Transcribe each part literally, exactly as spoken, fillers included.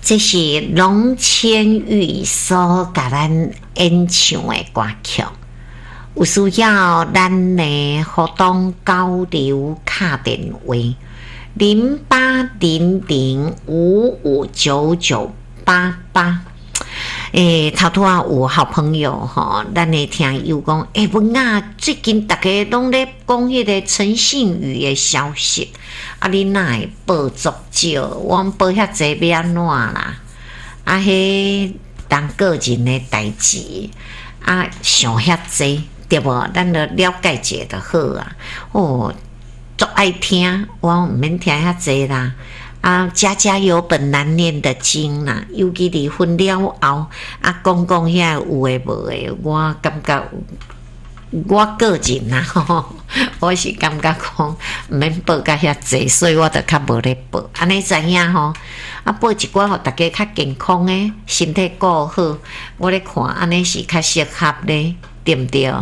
这是龙千玉所甲咱演唱的歌曲，有需要咱的互动交流卡电话零八零零五五九九八八。诶，头拄啊有好朋友吼，咱的听友讲，诶，文啊，最近大家拢咧讲迄个陈信宇的消息，啊，你哪会报足少？我报遐济要安怎啦？啊，迄当个人的代志，啊，想遐济对无？咱着了解者就好啊。哦，足爱听，我毋免听遐济啦。啊，家家有本难念的经啦，尤其离婚了后，啊，讲讲遐有诶无诶，我感觉我个人啦吼，我是感觉讲毋免报甲遐济，所以我就较无咧报。安尼知影吼，啊，报一寡互大家较健康诶，身体顾好，我咧看安尼是较适合咧，对毋对？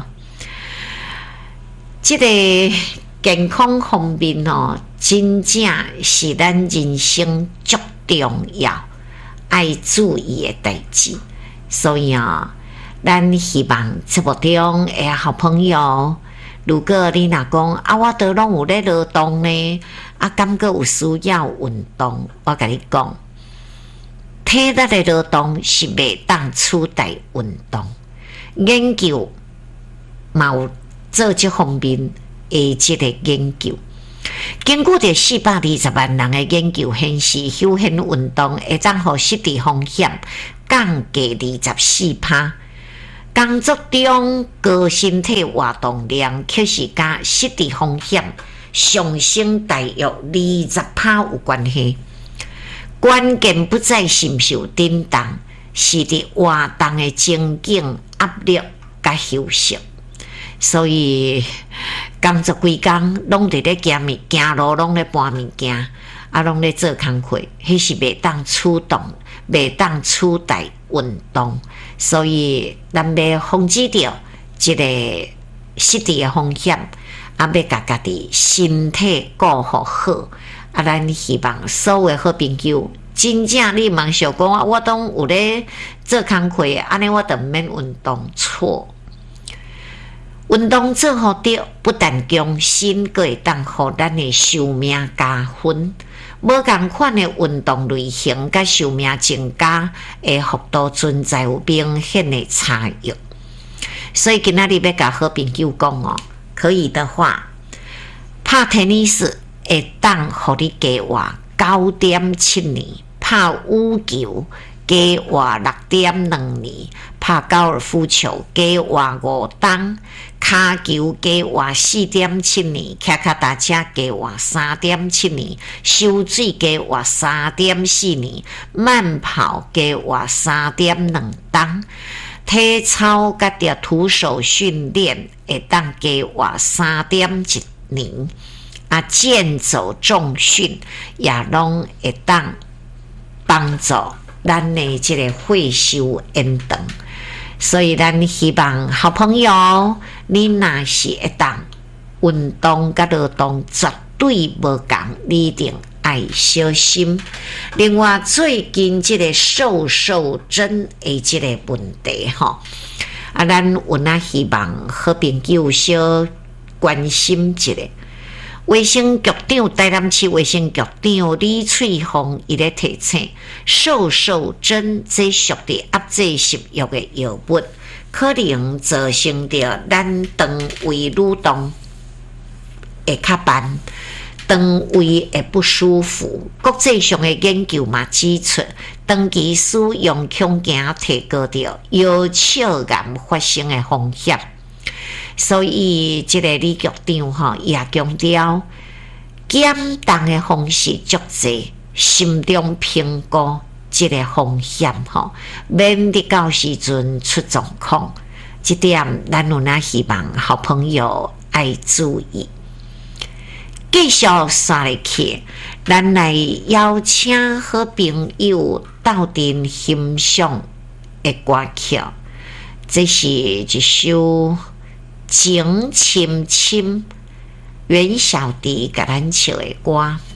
即个健康方面吼。真正是咱人生足重要爱注意的代志，所以啊，咱希望节目中的好朋友，如果你若讲啊，我都拢有咧劳动呢，啊，感觉有需要运动，我甲你讲，体力的劳动是袂当取代运动。研究嘛有做这方面的这个研究。根据着四百二十万人的研究显示，休闲运动会当互失智风险降低二十四趴。工作中高身体活动量确实甲失智风险上升大约二十趴有关系。关键不在是毋是有振动，是伫活动的情境、压力甲休息。所以工作规工拢伫咧行物行路，拢咧搬物件，啊，拢咧做工课，迄是袂当主动，袂当取代运动。所以咱要防止着即个失智的风险，啊，要甲家己身体顾好好。啊，咱希望所有的好朋友，真正你茫想讲我当有咧做工课，安尼我就毋免运动，错。运动做好着，不但强身，阁会当互咱的寿命加分。无共款的运动类型，甲寿命增加的幅度存在有明显的差异。所以今仔日要甲好朋友讲哦，可以的话，拍天尼斯会当互你加活九点七年，拍羽球加活六点两年，拍高尔夫球加活五档。骹球加活四点七年，骑脚踏车加活三点七年，游水加活三点四年，慢跑加活三点两档，体操甲着徒手训练会当加活三点一年，啊，健走重训也拢会当帮助咱的这个退休延长。所以咱希望好朋友，你若是会当运动甲劳动绝对无共，你一定爱小心。另外，最近这个瘦瘦针的这个问题吼，啊，咱有哪希望好朋友小关心一下。卫生局长台南市卫生局长李翠凤伊咧提醒，瘦瘦针这属于压制食欲的药物，可能造成着咱肠胃蠕动会较慢，肠胃会不舒服。国际上的研究嘛指出，长期使用恐惊提高着腰鞘癌发生的风险。所以，这个李局长吼也强调，减重的方式足济，心中评估这个风险吼，免得到时阵出状况。这点咱有哪希望好朋友爱注意。继续刷入去，咱来邀请好朋友斗阵欣赏的歌曲，这是一首。情深深，袁小迪甲咱唱的歌。